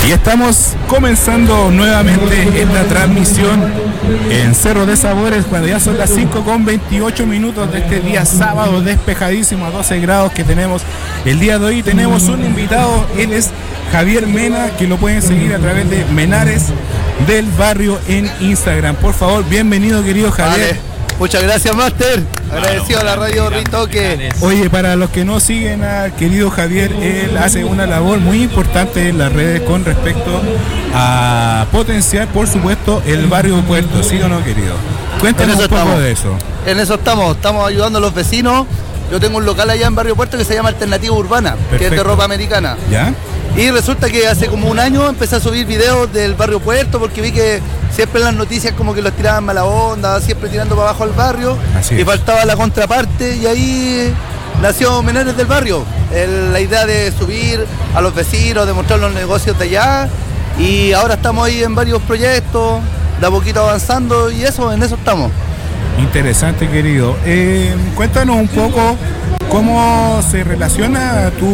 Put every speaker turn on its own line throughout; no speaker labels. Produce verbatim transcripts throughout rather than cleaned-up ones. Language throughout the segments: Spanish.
Y estamos comenzando nuevamente esta transmisión en Cerro de Sabores cuando ya son las cinco con veintiocho minutos de este día sábado despejadísimo a doce grados que tenemos el día de hoy. Tenemos un invitado, él es Javier Mena, que lo pueden seguir a través de Menares del Barrio en Instagram. Por favor, bienvenido querido Javier.
Vale. Muchas gracias, Máster. Agradecido a la radio Ritoque.
Oye, para los que no siguen al querido Javier, él hace una labor muy importante en las redes con respecto a potenciar, por supuesto, el barrio Puerto. ¿Sí o no, querido? Cuéntanos un poco
estamos.
de eso.
En eso estamos. Estamos ayudando a los vecinos. Yo tengo un local allá en Barrio Puerto que se llama Alternativa Urbana, Perfecto. que es de ropa americana.
¿Ya?
Y resulta que hace como un año empecé a subir videos del Barrio Puerto porque vi que siempre en las noticias como que los tiraban mala onda, siempre tirando para abajo al barrio.
Así
y
es.
faltaba la contraparte y ahí nació Menares del Barrio. El, la idea de subir a los vecinos, de mostrar los negocios de allá. Y ahora estamos ahí en varios proyectos, de a poquito avanzando y eso, en eso estamos.
Interesante, querido. Eh, cuéntanos un poco cómo se relaciona tu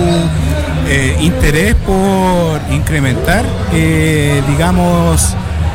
eh, interés por incrementar, eh, digamos,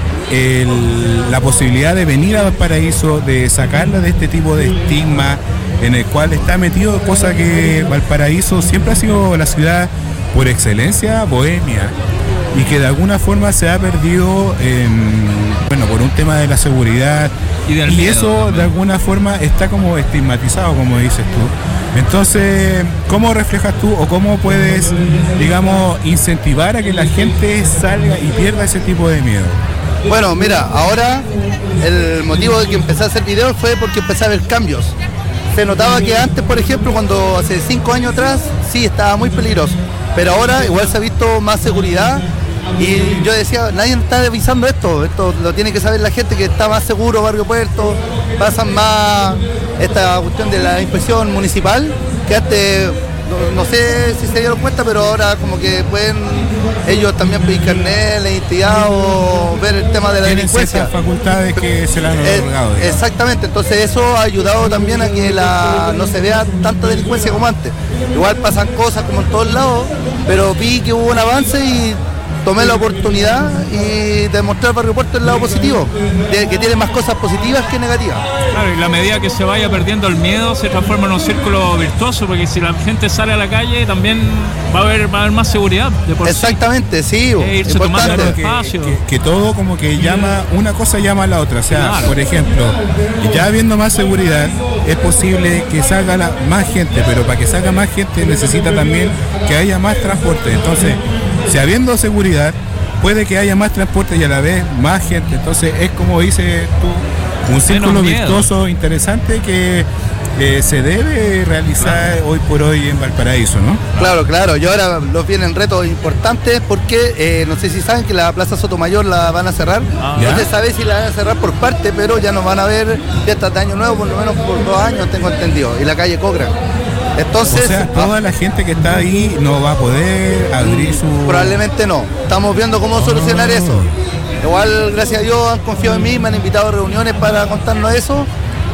el, la posibilidad de venir a Valparaíso, de sacarla de este tipo de estigma en el cual está metido, cosa que Valparaíso siempre ha sido la ciudad por excelencia bohemia y que de alguna forma se ha perdido, eh, bueno, por un tema de la seguridad. Y, y eso de alguna forma está como estigmatizado, como dices tú. Entonces, ¿cómo reflejas tú o cómo puedes, digamos, incentivar a que la gente salga y pierda ese tipo de miedo?
Bueno, mira, ahora el motivo de que empecé a hacer videos fue porque empecé a ver cambios. Se notaba que antes, por ejemplo, cuando hace cinco años atrás, sí, estaba muy peligroso. Pero ahora igual se ha visto más seguridad. Y yo decía, nadie está avisando esto, esto lo tiene que saber la gente, que está más seguro Barrio Puerto, pasan más esta cuestión de la inspección municipal, que antes, no, no sé si se dieron cuenta, pero ahora como que pueden ellos también pedir carnet, identidad, ver el tema de la
Tienen
delincuencia.
Tienen facultades que se le han otorgado.
Eh, exactamente, entonces eso ha ayudado también a que la, no se vea tanta delincuencia como antes. Igual pasan cosas como en todos lados, pero vi que hubo un avance y tomé la oportunidad y de mostrar Barrio Puerto el lado positivo, de que tiene más cosas positivas que negativas.
Claro, y la medida que se vaya perdiendo el miedo se transforma en un círculo virtuoso, porque si la gente sale a la calle también va a haber, va a haber más seguridad de por
Exactamente, sí,
eh, irse tomando
claro,
el espacio.
Que, que, que todo como que llama, una cosa llama a la otra. O sea, claro. Por ejemplo, ya habiendo más seguridad, es posible que salga la, más gente, pero para que salga más gente necesita también que haya más transporte. Entonces, si habiendo seguridad, puede que haya más transporte y a la vez más gente. Entonces es como dices tú, un círculo virtuoso interesante que eh, se debe realizar claro. hoy por hoy en Valparaíso, ¿no?
Claro, claro. Y ahora los vienen retos importantes porque eh, no sé si saben que la Plaza Sotomayor la van a cerrar. Ah, no se sabe si la van a cerrar por parte, pero ya nos van a ver fiestas de Año Nuevo por lo menos por dos años, tengo entendido. Y la calle Cochrane. Entonces,
o sea, toda ah, la gente que está ahí no va a poder abrir su...
Probablemente no. Estamos viendo cómo oh. solucionar eso. Igual, gracias a Dios, han confiado en mí, me han invitado a reuniones para contarnos eso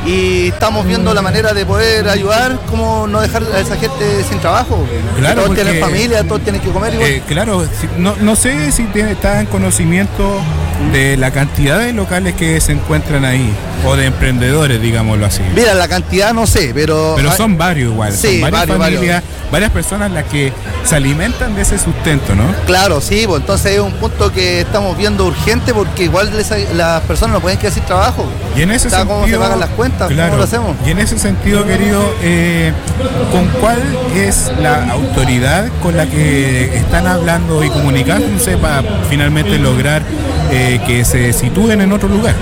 y estamos viendo la manera de poder ayudar, cómo no dejar a esa gente sin trabajo.
Claro,
todos
porque,
tienen familia, todos tienen que comer igual.
Eh, claro, si, no, no sé si tiene, está en conocimiento de la cantidad de locales que se encuentran ahí, o de emprendedores, digámoslo así.
Mira, la cantidad no sé, pero...
Pero son varios igual,
sí,
son varias
varios,
familias,
varios.
varias personas las que se alimentan de ese sustento, ¿no?
Claro, sí, pues entonces es un punto que estamos viendo urgente porque igual les, las personas no pueden quedar sin trabajo.
Y en ese sentido...
¿Cómo se pagan las cuentas?
Claro,
¿cómo lo hacemos?
Y en ese sentido, querido, eh, ¿con cuál es la autoridad con la que están hablando y comunicándose para finalmente lograr eh, que se sitúen en otro lugar?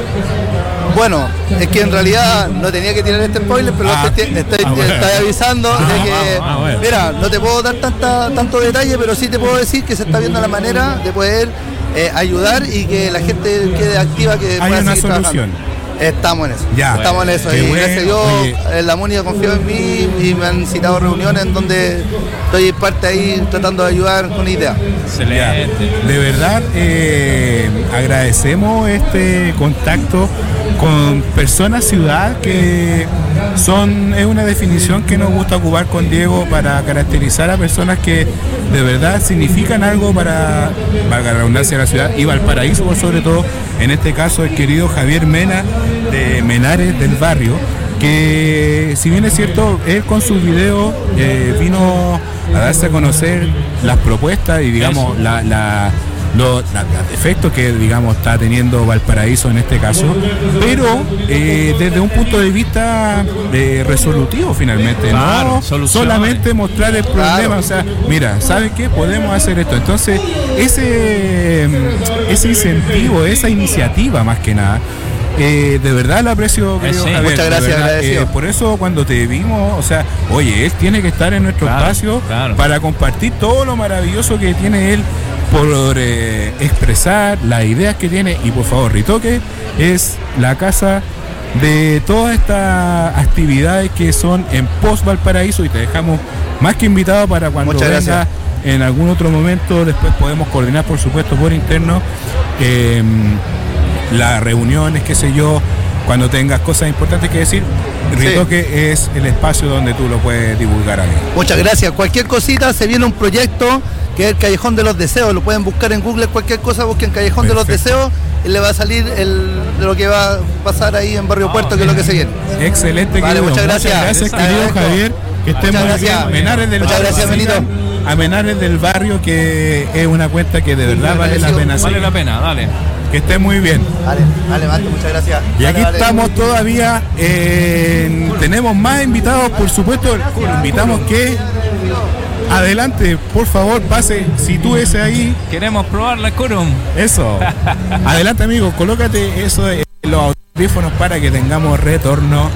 Bueno, es que en realidad no tenía que tirar este spoiler, pero ah, estoy, estoy, ah, bueno. estoy avisando ah, de que, ah, bueno. mira, no te puedo dar tanta, tanto detalle, pero sí te puedo decir que se está viendo la manera de poder eh, ayudar y que la gente quede activa, que
hay
pueda
una
seguir
solución.
Trabajando. Estamos en eso.
Ya.
Estamos en eso.
Qué
Y
bueno.
gracias a Dios,
Oye.
eh, la MUNI ha confiado en mí y me han citado reuniones en donde estoy parte ahí tratando de ayudar con ideas.
Excelente.
De verdad, eh, agradecemos este contacto con personas ciudad que son, es una definición que nos gusta ocupar con Diego para caracterizar a personas que de verdad significan algo para, valga la redundancia, de la ciudad y Valparaíso, por sobre todo, en este caso el querido Javier Mena de Menares del Barrio, que si bien es cierto, él con sus videos eh, vino a darse a conocer las propuestas y digamos la, la, los la, los defectos que digamos está teniendo Valparaíso en este caso, pero eh, desde un punto de vista eh, resolutivo finalmente,
Claro,
no
soluciones.
solamente mostrar el problema,
Claro.
o sea, mira, ¿sabes qué? Podemos hacer esto. Entonces, ese, ese incentivo, esa iniciativa más que nada, Eh, de verdad lo aprecio, querido
sí.
Javier,
Muchas
de
gracias,
verdad.
agradecido.
Eh, por eso cuando te vimos, o sea, oye, él tiene que estar en nuestro
Claro,
espacio
claro.
para compartir todo lo maravilloso que tiene él por eh, expresar las ideas que tiene. Y por favor, Ritoque es la casa de todas estas actividades que son en post Valparaíso y te dejamos más que invitado para cuando
Muchas
venga
gracias.
en algún otro momento. Después podemos coordinar, por supuesto, por interno. Eh, las reuniones, qué sé yo, cuando tengas cosas importantes que decir, Ritoque es el espacio donde tú lo puedes divulgar a mí.
Muchas gracias. Cualquier cosita, se viene un proyecto que es el Callejón de los Deseos. Lo pueden buscar en Google, cualquier cosa, busquen Callejón de los
Perfecto.
Deseos y le va a salir el, de lo que va a pasar ahí en Barrio Puerto, que es lo que se viene.
Excelente,
Vale,
querido.
muchas gracias.
gracias,
Te
querido
agradezco.
Javier. Que esté
Muchas
muy
gracias.
bien. Menares del
Muchas
Barrio.
gracias,
Sigan
Benito.
A Menares del Barrio, que es una cuenta que de verdad vale la pena
Vale
seguir.
la pena, dale.
Que esté muy bien.
Vale, vale, Marto, muchas gracias.
Y
Vale,
aquí
vale.
estamos todavía, en- tenemos más invitados, por supuesto, invitamos que adelante, por favor, pase, sitúese ahí,
Queremos probar la Corum.
eso. Adelante, amigo, colócate eso en los audífonos para que tengamos retorno.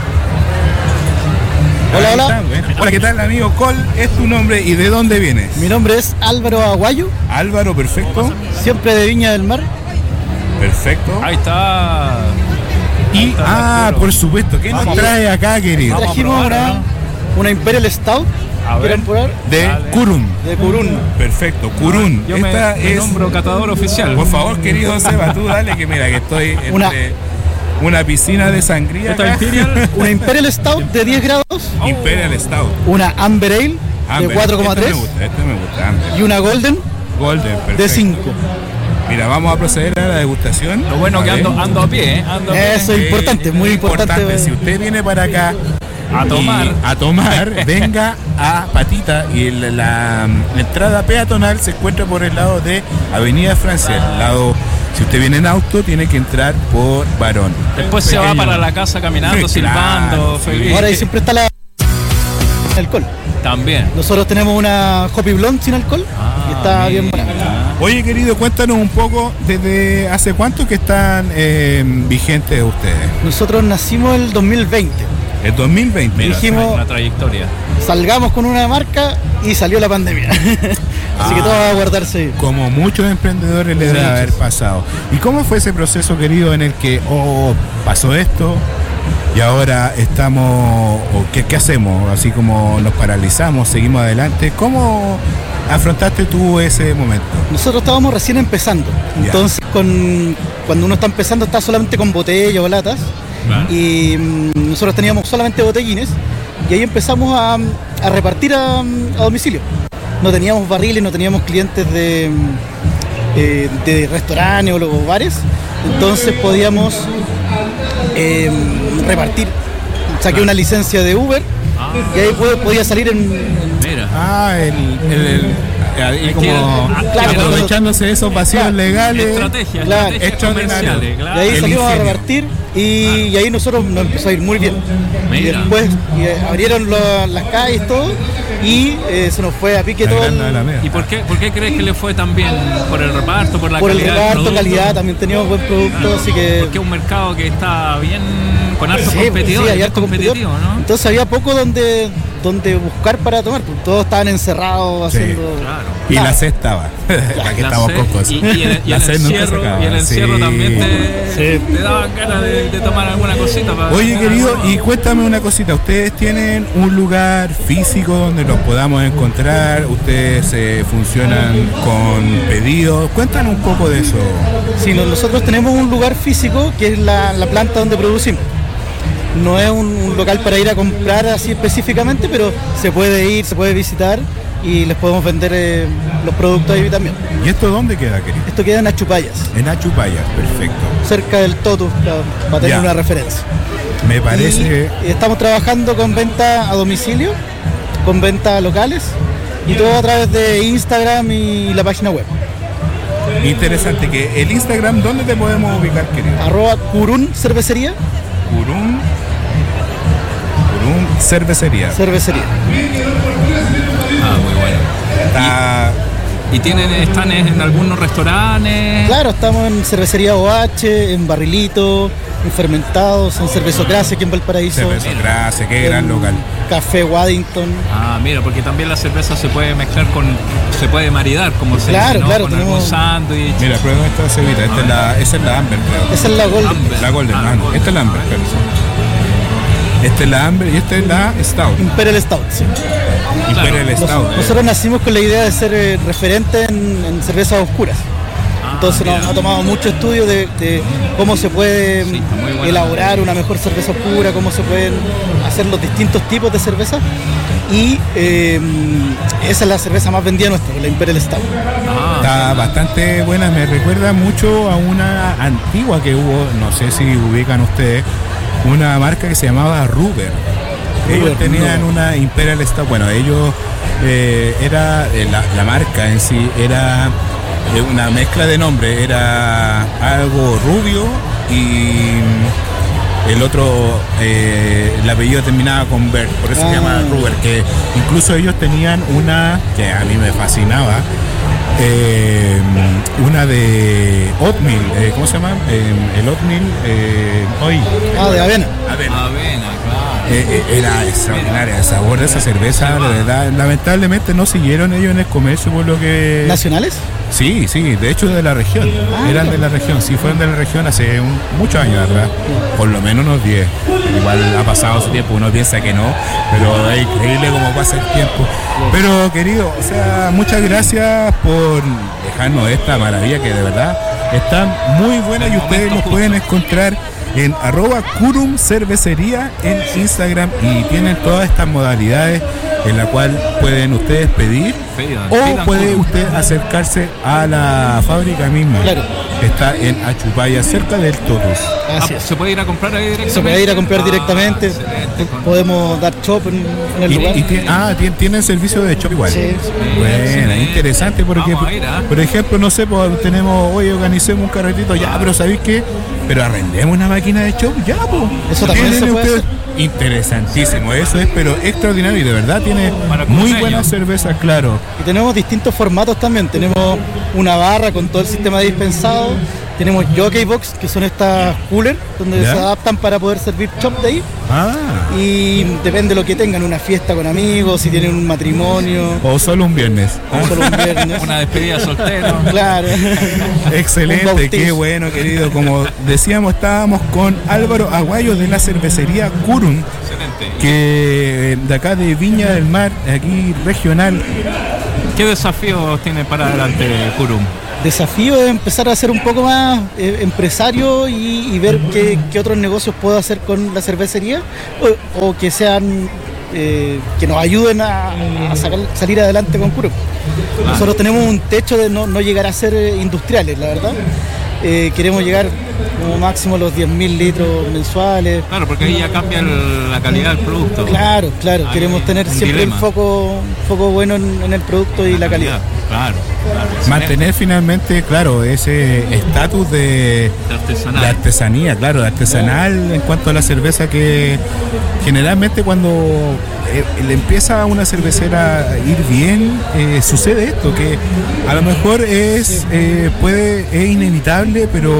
Hola,
Ahí
hola.
está, bueno. Hola, ¿qué tal, amigo? ¿Cuál es tu nombre y de dónde vienes?
Mi nombre es Álvaro Aguayo,
Álvaro, perfecto,
siempre de Viña del Mar.
perfecto.
Ahí está.
Y, ah, por supuesto, ¿qué nos
Vamos.
trae acá, querido?
Vamos a
Trajimos
probar,
una,
¿no?
una Imperial Stout.
A ver.
¿Quieren probar?
De
Dale.
Kurun.
De Curún.
Perfecto, Kurun.
Yo me,
Esta
me
es,
nombro catador oficial.
por favor, querido Seba, tú dale que mira que estoy entre
Una-
una, piscina de sangría.
Esta
acá.
Imperial.
Una Imperial Stout de diez grados.
Imperial Stout.
Una Amber Ale
Amber.
de cuatro coma
Este
tres.
me gusta, este me gusta, Amber.
Y una Golden
Golden, perfecto.
de cinco.
Mira, vamos a proceder a la degustación.
Lo bueno que
A ver.
ando, ando a pie, ¿eh? Ando a pie.
Eso es importante, muy importante.
Si usted viene para acá
A tomar.
y a tomar, venga a Patita y el- la, la entrada peatonal se encuentra por el lado de Avenida Francia. El lado, si usted viene en auto, tiene que entrar por Barón.
Después se va
Pequeño.
para la casa caminando,
Claro,
silbando,
sí.
feliz.
Ahora ahí siempre está la alcohol.
También.
Nosotros tenemos una Hoppy Blonde sin alcohol y está
Ah,
bien
mira.
buena.
Oye, querido, cuéntanos un poco desde hace cuánto que están eh, vigentes ustedes.
Nosotros nacimos el dos mil veinte.
El dos mil veinte.
Mira,
Dijimos-
la trayectoria.
Salgamos con una marca y salió la pandemia. Así que todo va a guardarse.
Como muchos emprendedores les debe haber pasado. ¿Y cómo fue ese proceso, querido, en el que, oh, pasó esto y ahora estamos, o ¿qué, qué hacemos? Así como nos paralizamos, seguimos adelante. ¿Cómo afrontaste tú ese momento?
Nosotros estábamos recién empezando.
Ya.
Entonces, con, cuando uno está empezando, está solamente con botellas o latas.
Claro.
Y mm, nosotros teníamos solamente botellines. Y ahí empezamos a, a repartir a, a domicilio. No teníamos barriles, no teníamos clientes de, mm, eh, de restaurantes o los bares. Entonces podíamos eh, repartir. Saqué una licencia de Uber
Ah,
y ahí pude- podía salir en,
mira.
Ah, el, el, el- ahí
Es
como
que, ah,
claro,
aprovechándose de esos vacíos
Claro.
legales.
Estrategias,
Claro,
estrategias
extraordinario.
comerciales,
Y
claro.
ahí
El
salimos a
ingenio.
repartir y, y ahí nosotros nos empezó a ir muy bien. Y
Mira.
después y, eh, abrieron la- las calles todo y eh, se nos fue a pique
La
todo
Gran
el-
Alameda.
¿Y por qué, por qué crees que le fue tan bien? ¿Por el reparto, por la
por el
calidad del
reparto,
producto?
calidad, también teníamos buen producto, así que
Porque es un mercado que está bien, con harto
sí,
competidor,
sí, hay
bien
harto
competitivo,
competidor.
¿no?
Entonces había poco donde dónde buscar para tomar, porque todos estaban encerrados
Sí,
haciendo.
Claro.
Y
nada.
la C estaba. Para que
La
estamos
sed,
con cosas.
y, y el, y
La
el
sed nunca se
encierro,
acaba.
y el encierro
Sí.
también te,
Sí.
te daban ganas de, de tomar alguna cosita. Para
Oye,
ganar
querido,
algo.
y cuéntame una cosita. ¿Ustedes tienen un lugar físico donde los podamos encontrar? ¿Ustedes eh, funcionan con pedidos? Cuéntanos un poco de eso.
Sí, no- nosotros tenemos un lugar físico que es la, la planta donde producimos. No es un, un local para ir a comprar así específicamente, pero se puede ir, se puede visitar y les podemos vender eh, los productos ahí también.
¿Y esto dónde queda, querido?
Esto queda en Achupayas,
En Achupaya, perfecto.
cerca del Totus, para, para tener
Ya.
una referencia.
Me parece...
Y estamos trabajando con venta a domicilio, con venta locales y todo a través de Instagram y la página web.
Interesante que el Instagram, ¿dónde te podemos ubicar, querido?
Arroba Curún Cervecería,
Curún. Curún Cervecería.
cervecería.
Ah, muy bueno.
Está...
¿Y tienen, están en algunos restaurantes?
Claro, estamos en Cervecería O H, en Barrilito, en Fermentados, en Cervezocracia aquí en Valparaíso,
Cervezocracia, qué gran
en
local.
Café Waddington.
Ah, mira, porque también la cerveza se puede mezclar con, se puede maridar, como se
Claro,
dice, ¿no?
claro,
con
tenemos-
algún sándwich.
Mira, prueba esta cebita. Esta es la, esa es la Amber, creo.
Esa es la Golden.
Amber.
La Golden,
Ah,
ah, no,
Golden.
esta es la Amber, claro. Esta es la Amber y esta es la Stout.
Imperial Stout, sí.
Imperial
Nos-
Stout. eh.
nosotros nacimos con la idea de ser eh, referente en, en cervezas oscuras.
Ah,
Entonces nos
mira.
ha tomado mucho estudio de, de cómo se puede
Sí, está muy buena.
elaborar una mejor cerveza oscura, cómo se pueden hacer los distintos tipos de cerveza. Y eh, esa es la cerveza más vendida nuestra, la Imperial Stout.
Ah,
Está bastante buena, me recuerda mucho a una antigua que hubo, no sé si ubican ustedes, una marca que se llamaba Ruber. Ellos
Ruber,
tenían
no.
una Imperial Stout, bueno, ellos, eh, era, eh, la, la marca en sí era eh, una mezcla de nombre, era algo rubio y el otro, eh, el apellido terminaba con Bert, por eso se
Ah.
llama Ruber, que incluso ellos tenían una que a mí me fascinaba, eh, una de oatmeal, eh, ¿cómo se llama? Eh, el oatmeal, eh, hoy.
Ah, de avena.
Avena.
avena, claro.
Eh, eh, era extraordinaria el sabor de esa cerveza, de verdad. Lamentablemente no siguieron ellos en el comercio por lo que...
¿Nacionales?
Sí, sí, de hecho de la región.
Ah,
Eran
mira.
de la región, sí, fueron de la región hace un- muchos años, ¿verdad? Por lo menos unos diez. Igual ha pasado su tiempo, uno piensa que no, pero es increíble cómo pasa el tiempo. Pero querido, o sea, muchas gracias por dejarnos esta maravilla que de verdad está muy buena y ustedes los pueden encontrar en arroba Curum Cervecería en Instagram y tienen todas estas modalidades en la cual pueden ustedes pedir
Pidan,
o
pidan
puede
Curum.
usted acercarse a la fábrica misma.
Claro.
Está en Achupaya, cerca del Totus.
Ah,
Así es.
¿se puede ir a comprar ahí directamente?
Se puede ir a comprar
Ah,
directamente.
excelente. Con-
Podemos dar shop en, en el
Y,
lugar.
y tiene- ah, tiene, tienen servicio de shop igual.
Sí, sí.
Buena,
Excelente.
interesante porque,
Vamos a ir, ¿ah?
por ejemplo, no sé, pues tenemos, hoy organicemos un carretito, ya, pero ¿sabéis qué? Pero arrendemos una máquina de shop, ya, pues.
Eso también
Tienen
se puede
ustedes- Interesantísimo, eso es, pero extraordinario y de verdad tiene
Para
muy
cruceños.
buenas cervezas, claro.
Y tenemos distintos formatos también. Tenemos una barra con todo el sistema de dispensado. Tenemos jockey box, que son estas coolers, donde
¿Ya?
se adaptan para poder servir chop de ahí.
Ah,
Y depende de lo que tengan, una fiesta con amigos, si tienen un matrimonio,
o solo un viernes.
o solo un viernes.
Una despedida soltero.
Claro. Un
Excelente,
bautizo.
qué bueno, querido. Como decíamos, estábamos con Álvaro Aguayo de la cervecería Curum,
Excelente.
que de acá de Viña del Mar, aquí regional.
¿Qué desafíos tiene para adelante Curum?
Desafío es empezar a ser un poco más eh, empresario y, y ver qué, qué otros negocios puedo hacer con la cervecería o, o que sean eh, que nos ayuden a, a sacar- salir adelante con Curum. Nosotros tenemos un techo de no, no llegar a ser eh, industriales, la verdad. Eh, queremos llegar como máximo a los diez mil litros mensuales.
Claro, porque ahí ya cambia el- la calidad del producto.
Claro, claro,
Ahí
queremos tener
un
siempre
dilema.
un foco, un foco bueno en, en el producto y la calidad.
Claro, claro. excelente.
Mantener finalmente, claro, ese estatus de,
De artesanal.
de artesanía, claro, de artesanal en cuanto a la cerveza que generalmente cuando eh, le empieza a una cervecera a ir bien, eh, sucede esto, que a lo mejor es, eh, puede, es inevitable, pero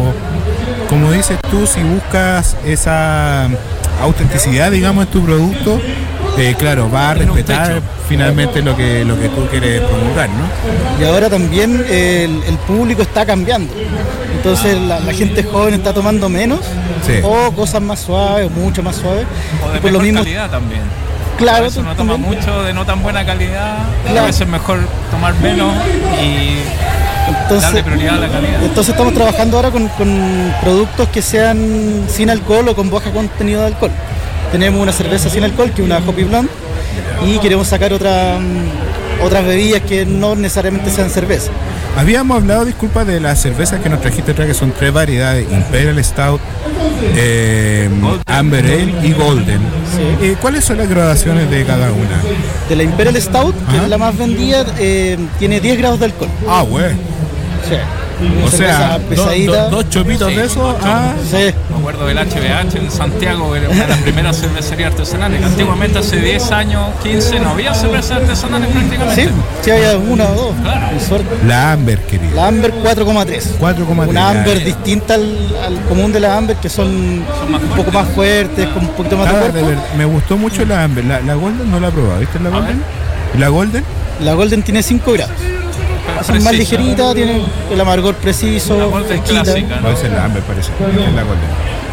como dices tú, si buscas esa autenticidad, digamos, en tu producto, eh, claro, va a respetar finalmente lo que lo que tú quieres promulgar, ¿no?
Y ahora también el, el público está cambiando. Entonces la, la gente joven está tomando menos,
Sí.
o cosas más suaves, o mucho más suaves.
O de
Y por lo
mejor
mismo,
calidad también.
claro,
Por eso uno toma
también.
mucho de no tan buena calidad.
Claro.
A veces es mejor tomar menos y
Entonces,
darle prioridad a la calidad.
entonces estamos trabajando ahora con, con productos que sean sin alcohol o con bajo contenido de alcohol. Tenemos una cerveza sin alcohol, que es una Hoppy Blonde, y queremos sacar otra, mm, otras bebidas que no necesariamente sean cerveza.
Habíamos hablado, disculpa, de las cervezas que nos trajiste atrás, que son tres variedades: Imperial Stout, eh, Amber Ale y Golden.
Sí.
Eh, ¿Cuáles son las graduaciones de cada una?
De la Imperial Stout, que
Ajá.
es la más vendida, eh, tiene diez grados de alcohol.
Ah, güey.
Sí. Una
O sea,
cerveza
do-
pesadita.
do- dos chopitos
Sí,
de eso.
ocho.
Ah,
Sí.
Me acuerdo del H B H en Santiago, que era una de las primeras cervecerías artesanales. Antiguamente, hace diez años, quince, no había cervezas artesanales prácticamente.
Sí, sí había una o dos.
Claro.
Con suerte.
la Amber, querido.
La Amber cuatro coma tres.
cuatro coma tres.
Una Amber
Ya.
distinta al, al común de la Amber, que son,
Son más
un poco
fuertes.
más fuertes, con un poquito más
Ah,
de
de
cuerpo.
verdad, me gustó mucho la Amber. La, la Golden no la he probado. ¿Viste la
A
Golden? ¿Y la Golden?
La Golden tiene cinco grados. Es más
Precisa.
ligerita, tiene el amargor preciso,
La Golden
fresquita.
clásica,
No, esa es la Amber, parece. Es la Golden.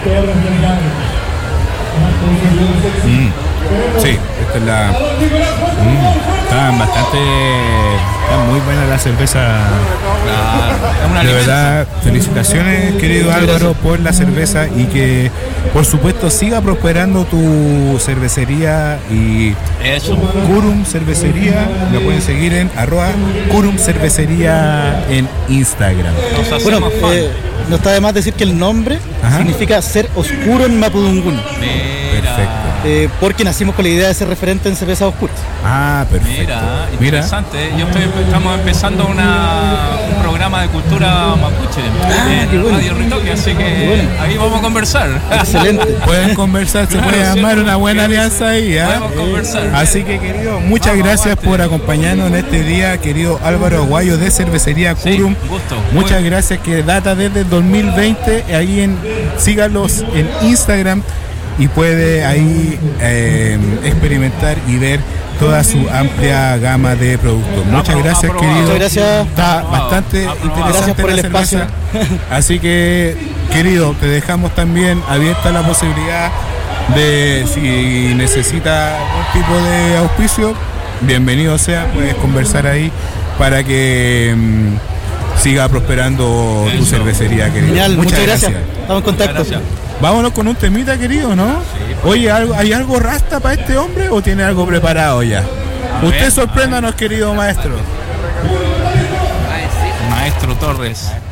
Mm. Sí, esta es la. Mm. Están bastante. Está muy buena la cerveza.
Claro, es un
De
alimento.
verdad, felicitaciones, querido Álvaro, por la cerveza y que, por supuesto, siga prosperando tu cervecería y
Eso.
Curum Cervecería. La pueden seguir en arroba Curum Cervecería en Instagram.
Nos hacemos
Bueno,
fan.
eh, no está de más decir que el nombre
Ajá.
significa ser oscuro en Mapudungun,
Mira,
Perfecto.
eh, porque nacimos con la idea de ser referente en cervezas oscuras.
Ah, perfecto.
Mira,
Mira.
interesante. Yo estoy, estamos empezando una, un programa de cultura mapuche en
qué bueno.
Radio Ritoque, así que
Qué bueno.
ahí vamos a conversar.
Excelente.
Pueden conversar, se puede
Claro,
armar
sí.
una buena alianza ahí. ¿ah?
Podemos conversar.
Así que, querido, muchas
Vamos,
gracias
aguante.
por acompañarnos en este día, querido Álvaro Aguayo de Cervecería
Sí,
Curum.
un gusto.
Muchas
Muy-
gracias, que data desde el dos mil veinte. Ahí en, sígalos en Instagram y puede ahí eh, experimentar y ver toda su amplia gama de productos. Muchas
Apro-
gracias,
aprobado.
querido.
Muchas gracias.
Está
Aprobado,
bastante
aprobado.
interesante
Gracias por
la
el
cerveza.
espacio.
Así que, querido, te dejamos también abierta la posibilidad de, si necesita algún tipo de auspicio, bienvenido sea, puedes conversar ahí para que mm, siga prosperando tu
Eso.
cervecería, querido.
Genial, muchas, gracias. Estamos en contacto.
Gracias.
Vámonos con un temita, querido, ¿no? Oye, ¿algo- ¿hay algo rasta para este hombre o tiene algo preparado ya? Usted
ver,
sorpréndanos, querido maestro.
Maestro Torres.